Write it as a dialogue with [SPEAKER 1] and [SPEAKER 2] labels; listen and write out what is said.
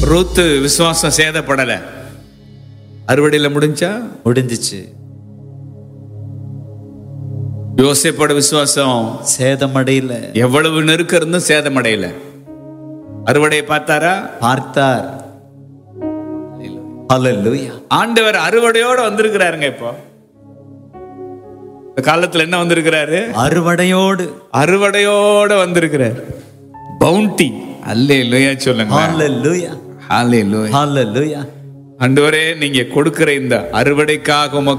[SPEAKER 1] ரூத்து விசுவாசம் சேதப்படல. அறுவடையில முடிஞ்சிச்சு. யோசேப்போட விசுவாசம்
[SPEAKER 2] சேதமடையல.
[SPEAKER 1] எவ்வளவு நெருக்கம் இருந்தும் சேதமடையல. அறுவடையை பார்த்தார்.
[SPEAKER 2] ஹல்லேலூயா.
[SPEAKER 1] ஆண்டவர் அறுவடையோட வந்திருக்கிறாருங்க. இப்போ இந்த காலத்துல என்ன வந்திருக்கிறாரு? அறுவடையோட வந்திருக்கிறார். பவுண்டி. அல்லேலூயா சொல்லுங்க.
[SPEAKER 2] ஹல்லேலூயா.
[SPEAKER 1] ஹல்லேலூயா.
[SPEAKER 2] ஹல்லேலூயா.
[SPEAKER 1] ஆண்டவரே, நீங்க கொடுக்கிற இந்த அறுவடைக்காக